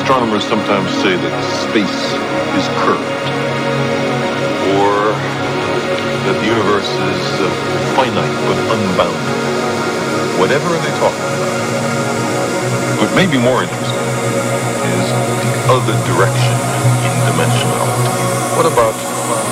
Astronomers sometimes say that space is curved, or that the universe is finite but unbounded. Whatever they talk about, what may be more interesting is the other direction in dimensionality. What about